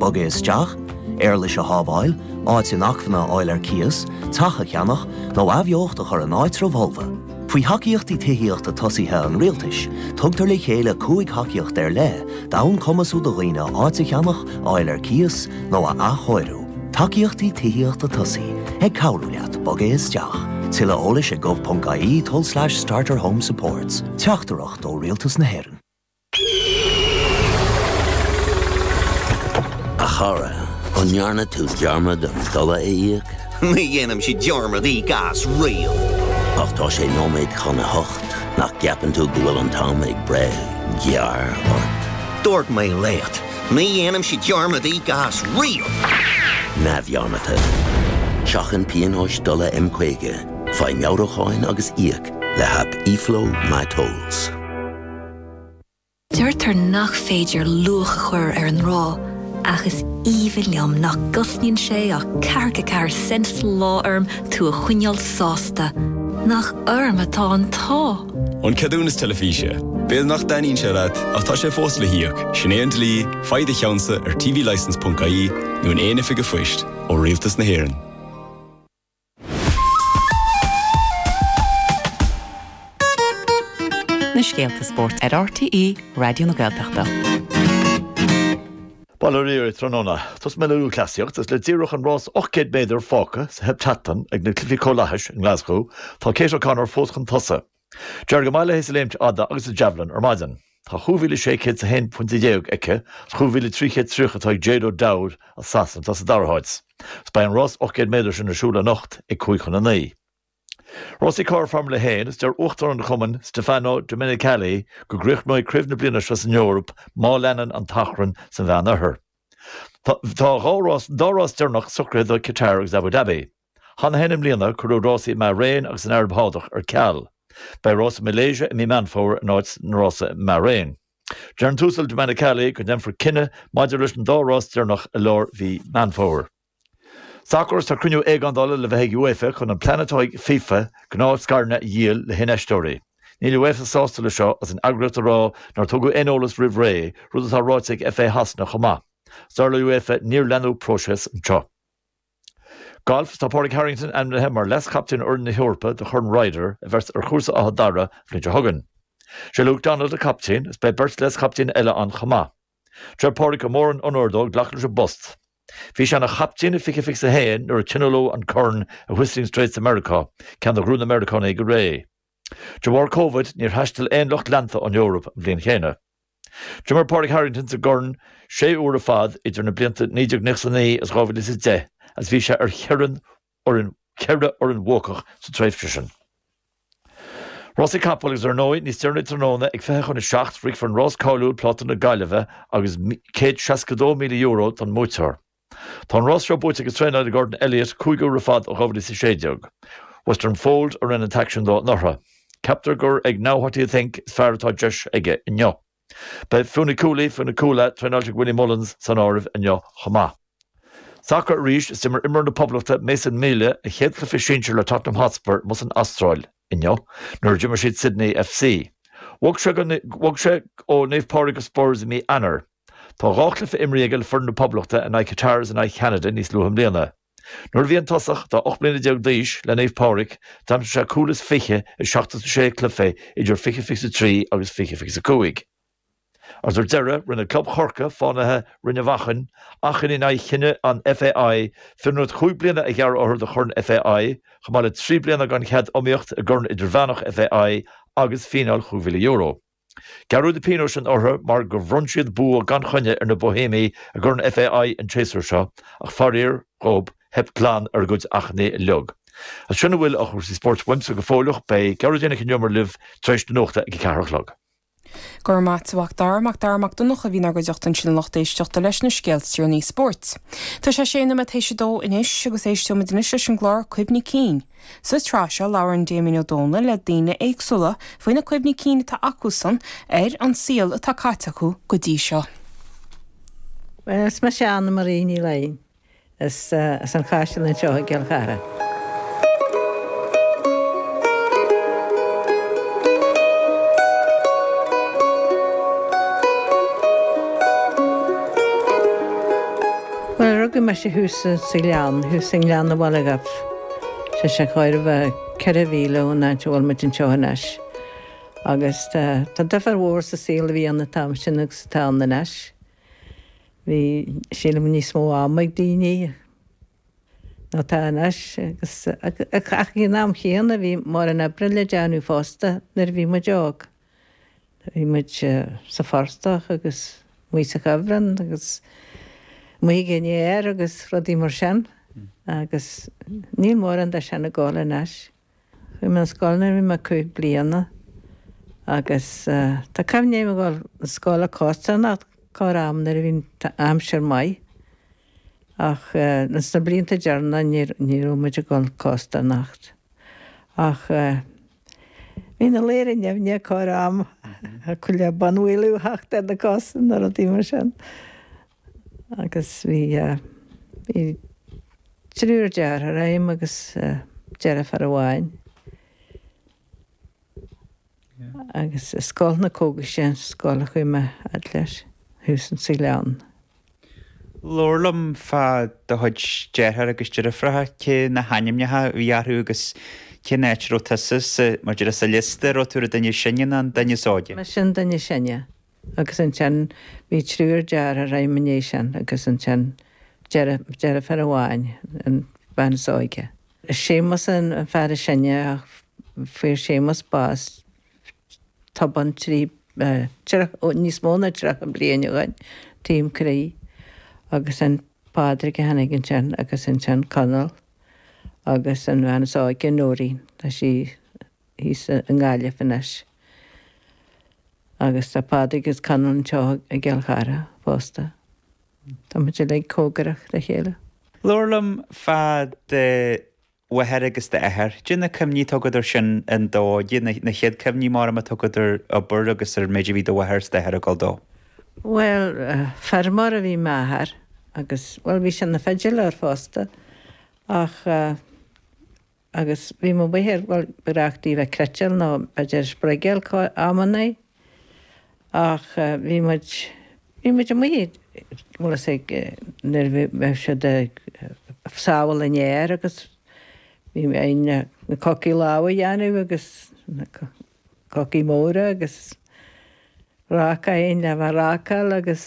boga isteach, leis a hábháil, áit in achfanna áil cias, tacha cheannach, nó abheocht a chur an áit Volva. Faoi haciíochtaí tithíocht a tosíthe an rialtais, tugtar le chéile cúig haciíocht le, dán cumasú do dhaoine áit a cheannach, áil cias, nó a choirú. Taciíochtaí tithíocht a tosaí, ag cabhrúlaat boga isteach. Tilla ólis a gov.ie/starter home supports. Teachtarach do rialtas na hÉireann. A chara, onjarna tú dearmad an dula éiag? Ní dhéanam si dearmad í gas rial. Ach tá sé nóméid chuna hocht, nach gapan tú bhfuil an tám ag bre, gear or... Dúirt mé léat, ní dhéanam si dearmad í gas rial. Na bhearnata. Seachan píon hóis dula M-Quaige, fai meawracháin agus íag, le hab e-flow my tolls. Dúirtar nach féidir luach chuir ar an rá, agus even liam nach gusníonn sé ach carcacar sent lá arm tú a chuineal sásta. Nach arm atá an tá. An cadúnas telefíse. Béal nach daíonn sé rad, ach tá sé fós le hiíoch. Sinnéan lí, faide cheansa ar tvlicense.ie nó an éana fiige foiist ó rialtas na hÉireann. Na Scéalta Sport ar RTE Radio na Gaeltachta. Balleríir tróna, tos meú clasiocht, as le díoch an rás 800 méidir fáca sa heb tatan ag na clifi cólahis in Glasgow, tá Céis O'Connor fóschan tosa. Dear go máile hééis léimt ada agus a javelin ar maidan. Tá 7,600 sa 1.2 ece, 7,330 tá Jado Dowd a sasan tas a darhaid. Spa an rás 800 méidir sin na siúla nocht ag chuichan a naí. Rossi Car Formula 1 is der 8 an chuman Stefano Domenicali go gricht mei cribna blina in Europe má lennen an tachran san bhean ahir. Tá dárás dernach sucre do Qatar agus Abu Dhabi. Han hennim líana curú Rossi má réin agus an Arab hádach ar ceall. Bei Rosa Malaysia i mi manfóir náit na Rosa má réin. Jern túsal Domenicali go dem for kinne maidir leis an dárás dernach a lár hí manfóir. Sacors tá cruniú éagándala le bheith UEFA chun an planetáig FIFA gná scarna díal le hinestóí. Níl UEFA sásta le seo as an agrat rá nar tugu éolalas rih ré rud atá ráiteigh FA hasna chomá. Star le UEFA níor lenú próses an seo. Golf tá Pádraig Harrington an le mar les captain na Europa de churn Ryder a bheits ar chúrsa a dara flinte thugan. Se Luke Donald a captain is bei bert les captain eile an chomá. Tre Pádraig go mór an onordóg glachar se bust. Bhí sé na chaptíine fiche sa héin nuair a Chinelo an Corn a Whistling Straits America, cean do grún Americán ag go ré. De bhar COVID níor heistil éon locht lenta an Europa an bblion chéine. De mar Pádraig Harrington sa Gorn 6 uair a fad idir na blianta 1999 as 2010 as bhí sé ar cheann or an ceire or an bhócach sa tréifhse. Rossi Campbell is ar nóid níos tíirna tróna ag feiche chun na 7 rig fan Ross Cáiliúil platan na Gaillimhe agus €162,000 don mútear. Tá Ross seo búte agus tréine Gordon Elliott 5 uair a fad ó 2016. Western Fold ar an taction dó nartha. Captar gur ag now what do you think is fearrtá deis aige inneo. Bei funa cúla tréineáilte Willie Mullins san áirih inneo chomá. Sacr ríis is immer na poblachta Mason Mille a chéadla fi sinseir le Tottenham Hotspur mus an Astráil inneo, nuair Jimmer siad Sydney FC. Wog se ó Naomh Pádraig Spurs i mí anar. Tá ráchla fi imríagil fur na poblachta in Qatar and Canada níos luham léana. Nuair bhí an tosach tá 8 bliana deag díis le Naomh Pádraig, tam se cúlas fiche i 76 clufé idir 53 agus 55. As er deire rinne club chorca fánathe rinne bhachan, achan in chinne an FAI, finúd 5 bliana a ghear orthu de churn FAI, chamáile 3 bliana gan chead omíocht a gurn idir bheanach FAI agus fínal €2,000,000. Garú de Pino sin orthu mar go bhrunsiad bú a gan chunne ar na Bohémi a gurn FAI an chaser seo, ach farír, rob, heb glán ar gud achné lug. As sinna bhfuil a chuirsaí sport wimsa go fóilech bei garú déna cin jomar liv treis na nóchta ag carachlog. Gur máach darmach do noch a bhínar go deachtain sin lochtéisteachta leis na scéaltúir ní sport. Tá sé séna me tééis dó inis agus éistú me duine sin glár cuimhní cín. Sus trá se leabhar an Damien O'Donnell le daine éagsúla faoin na cuimhní cín tá acusan ar an síal atá caite acu go dtí seo. Well, is me sé anna maríní lein as an caiisiil an seo geal cara. Well rugga me sé hús sa lean na bhla gab. Se chuir bheith ceirhíle ó náintehil mit an teohanis. Agus tá defar mhór sa síla bhí anna tam sin agus tá na neis. Bhí síla níos mó amag daoine nó tá neis agus ach í nám chéanana bhí mar an ebre le deanú fásta nar bhí ma deog. Bhí muid sa farstach agus mí sa cabhran agus mí gine agus rodí mar sin agus níl mór an de sena gála neis. Chu man scáilnar bhí mar 2 bliana agus tá cemné a gáil scála cásta nach cárám nar bhín amsir mai ach nas na blianta dearna ní muid a gáil cásta nacht. Ach hí na léir nemne cárám a chu le banhfuilú heachta na cásta nar a dtí mar sin. Agus bhí trúr dear a raim agus dearah ar a bháin. Agus scáil na cóga sin scála chu me leis húsan sa lean. Lorlam fa do chuid dearthar agus dear fratha cé na haimnethe bhíarthú agus cé néitiró tasas mar dear sa lista ó túra daine sinne an daine sáide. Me sin daine sinne. Agus an tean bhí trúr dear a raimmané sin agus an tean dearah ar a bháin an bansáige. Sémas an fear sinne fuair sémas bás taban trí níos móna tre a blianaáin tíim crí agus an pádra go hanigin tean agus an tean canal agus an bhanáige nóirí tá sí hís an gáile fanis. Agus tá pádra agus canal teo a ggéalchara fásta. Tá mu le cógarach de chéile. Lorlam fa de wahead agus de ehar. Dina cymní togadidir sin an dó, na chéad cymní mar am a togadidir a bur agus ar méidir bhí do wahairs de ehar a gáil dó? Well, fermar a bhí máthar agus, well, bhí sin na feidir ar fásta ach agus bhí mo bhéir bhil bereachtaí bheith cretil nó beidir spreigéil amana ach bhí muid a muid mula sé nar bheith se de sábhal in éir agus bhí ein na cocí láha dhéanamh agus na cocí móra agus ráca aon le bh rácail agus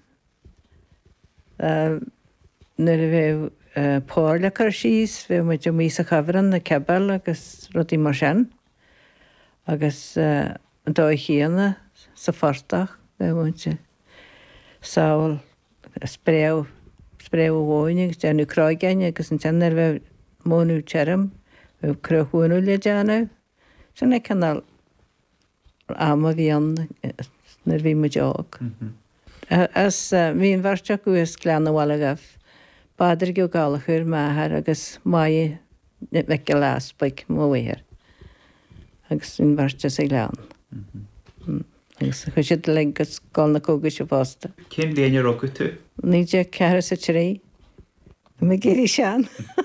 nar bheith póirla chu síos bheith muid a mí a cabhran na cebal agus rudí mar sin agus dó chéana sa fortach bheith muid sábhal spréamh bháinig deanú cráigeine agus an teannar bheith mónú tearm bheith cruthúnú le deanamh sin ag canal ama bhí an nar bhí muid ág. As bhíon bharteach uas gleanna bhla gah bádar go gáalachúr máthar agus mai bheith go láspaig móhéir agus bhíon bharte sa glean. Agus chu siad le gus gáil na cóga se fásta. Cén léanaar ógu tú? Ní de ceara sa trí me géirí sean.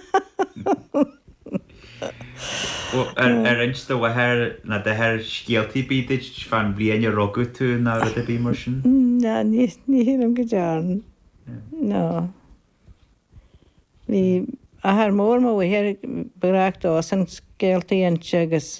Ar insta wahair na de her scialtaí bíid fan blianaar ógu tú ná a bhí mar sin? Na, ní híanam go dearn. No. Bhí a mór má bhhéir bereachtá san scéaltaí anse agus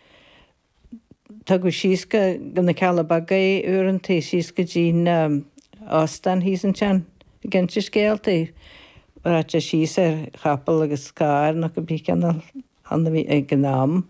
tá go síosca go na Calabagaí uaireantaí síosca dín ástan hís an tean ginte scéaltaí ráte síos ar chapal agus scáir nach go bí canal anna bhí ag gnám.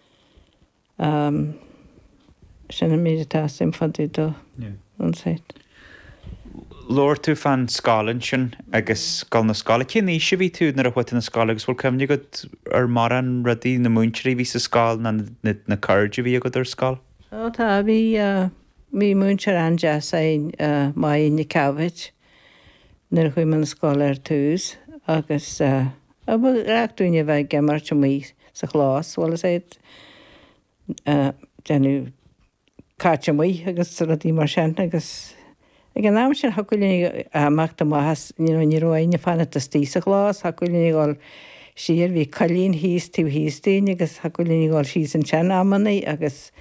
Sinna míad tá sim fadí do an séit. Lór tú fan scálan sin agus gáil na scála. Cén ní se bhí tú nar a chuit na scála agus bhfuil cymni go ar mar an rudí na múintirí bhí sa scáil na cairde bhí go ar scáil? Tá bhí múintir an jazz é mai na cabhait nar chuim an scáil ar tús agus reachtúine bheith gemart mí sa chlás bhil sé denú cáte mí agus rudí mar sin agus ag an náam sin hacuilíní amachta maithas ní roiine fanna a tí sa chlás, hacuilíní gáil siar bhí cailín híos tú híostíine agus hacuilíní gáil síos an tean amanaí agus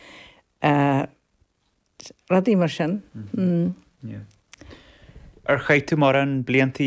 radí mar sin. Ar chaid tú mar an bliantaí